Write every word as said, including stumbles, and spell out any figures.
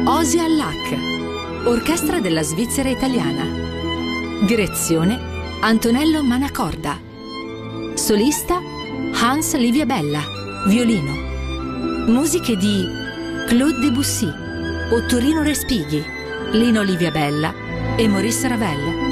Osia Allac, Orchestra della Svizzera Italiana. Direzione Antonello Manacorda. Solista Hans Liviabella, violino. Musiche di Claude Debussy, Ottorino Respighi, Lino Liviabella e Maurice Ravel.